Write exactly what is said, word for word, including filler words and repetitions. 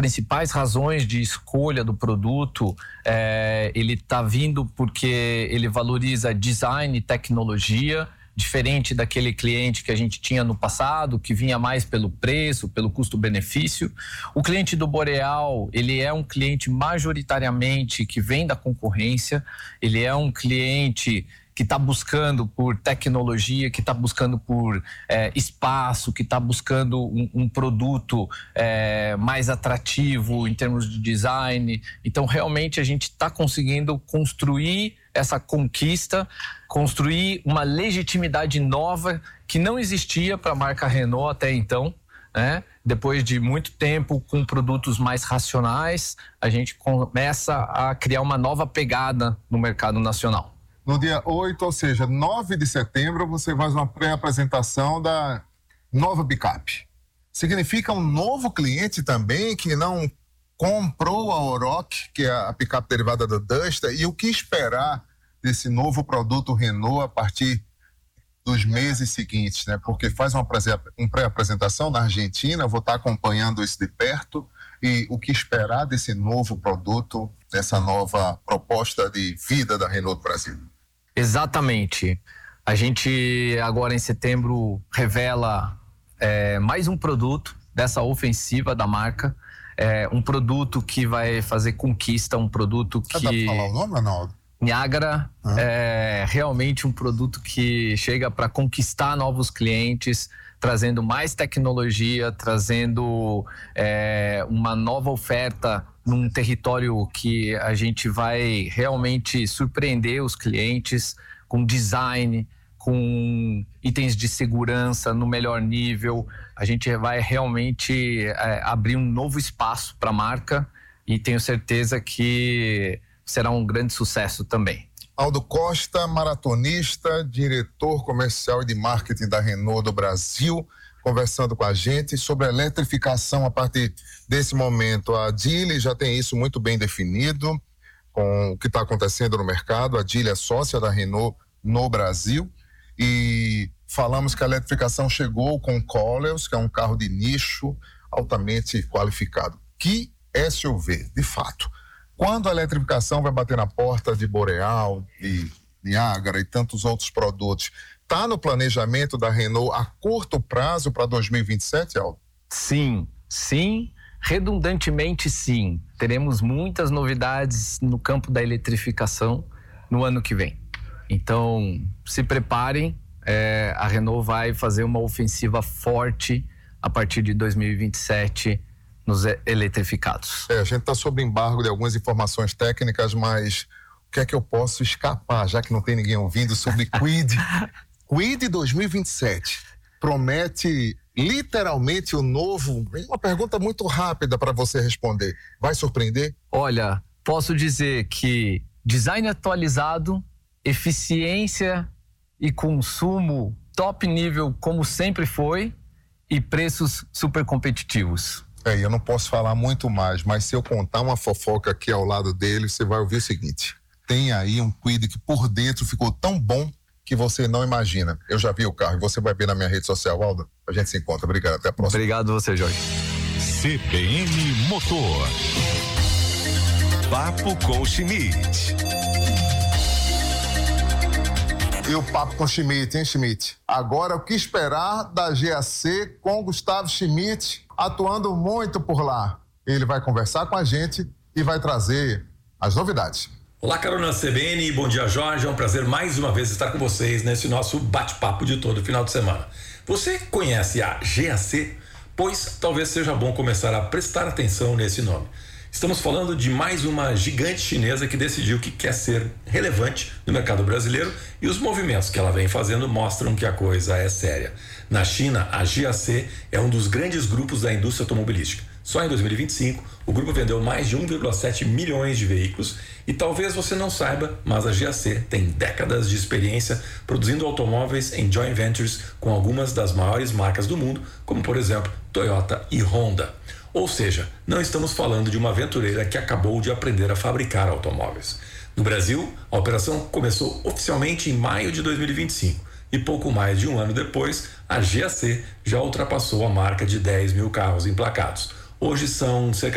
principais razões de escolha do produto, é, ele está vindo porque ele valoriza design e tecnologia, diferente daquele cliente que a gente tinha no passado, que vinha mais pelo preço, pelo custo-benefício. O cliente do Boreal, ele é um cliente majoritariamente que vem da concorrência, ele é um cliente que está buscando por tecnologia, que está buscando por é, espaço, que está buscando um, um produto é, mais atrativo em termos de design. Então, realmente, a gente está conseguindo construir essa conquista, construir uma legitimidade nova que não existia para a marca Renault até então, né? Depois de muito tempo com produtos mais racionais, a gente começa a criar uma nova pegada no mercado nacional. No dia oito, ou seja, nove de setembro, você faz uma pré-apresentação da nova picape. Significa um novo cliente também que não comprou a Oroch, que é a picape derivada do Duster, e o que esperar desse novo produto Renault a partir dos meses seguintes, né? Porque faz uma, uma pré-apresentação na Argentina, vou estar acompanhando isso de perto, e o que esperar desse novo produto, dessa nova proposta de vida da Renault do Brasil. Exatamente. A gente agora em setembro revela é, mais um produto dessa ofensiva da marca, é, um produto que vai fazer conquista, um produto que... Dá pra falar o nome, Arnaldo? Niagara uhum. é realmente um produto que chega para conquistar novos clientes, trazendo mais tecnologia, trazendo é, uma nova oferta num território que a gente vai realmente surpreender os clientes com design, com itens de segurança no melhor nível. A gente vai realmente é, abrir um novo espaço para a marca e tenho certeza que será um grande sucesso também. Aldo Costa, maratonista, diretor comercial e de marketing da Renault do Brasil, conversando com a gente sobre a eletrificação a partir desse momento. A Geely já tem isso muito bem definido com o que está acontecendo no mercado. A Geely é sócia da Renault no Brasil e falamos que a eletrificação chegou com o Koleos, que é um carro de nicho altamente qualificado. Que S U V, de fato. Quando a eletrificação vai bater na porta de Boreal, de Niagara e tantos outros produtos, está no planejamento da Renault a curto prazo para dois mil e vinte e sete, Aldo? Sim, sim, redundantemente sim. Teremos muitas novidades no campo da eletrificação no ano que vem. Então, se preparem, é, a Renault vai fazer uma ofensiva forte a partir de dois mil e vinte e sete nos eletrificados. É, a gente está sob embargo de algumas informações técnicas, mas o que é que eu posso escapar, já que não tem ninguém ouvindo, sobre Kwid? Kwid dois mil e vinte e sete promete literalmente o novo... Uma pergunta muito rápida para você responder. Vai surpreender? Olha, posso dizer que design atualizado, eficiência e consumo top nível como sempre foi e preços super competitivos. É, eu não posso falar muito mais, mas se eu contar uma fofoca aqui ao lado dele, você vai ouvir o seguinte: tem aí um Kwid que por dentro ficou tão bom que você não imagina. Eu já vi o carro e você vai ver na minha rede social, Aldo. A gente se encontra. Obrigado, até a próxima. Obrigado você, Jorge. C B N Motor. Papo com Schmidt. E o papo com Schmidt, hein, Schmidt? Agora, o que esperar da G A C com Gustavo Schmidt atuando muito por lá? Ele vai conversar com a gente e vai trazer as novidades. Olá, Carona C B N, bom dia, Jorge. É um prazer mais uma vez estar com vocês nesse nosso bate-papo de todo final de semana. Você conhece a G A C? Pois talvez seja bom começar a prestar atenção nesse nome. Estamos falando de mais uma gigante chinesa que decidiu que quer ser relevante no mercado brasileiro e os movimentos que ela vem fazendo mostram que a coisa é séria. Na China, a G A C é um dos grandes grupos da indústria automobilística. Só em dois mil e vinte e cinco, o grupo vendeu mais de um vírgula sete milhões de veículos e talvez você não saiba, mas a G A C tem décadas de experiência produzindo automóveis em joint ventures com algumas das maiores marcas do mundo, como por exemplo Toyota e Honda. Ou seja, não estamos falando de uma aventureira que acabou de aprender a fabricar automóveis. No Brasil, a operação começou oficialmente em maio de dois mil e vinte e cinco e pouco mais de um ano depois, a G A C já ultrapassou a marca de dez mil carros emplacados. Hoje são cerca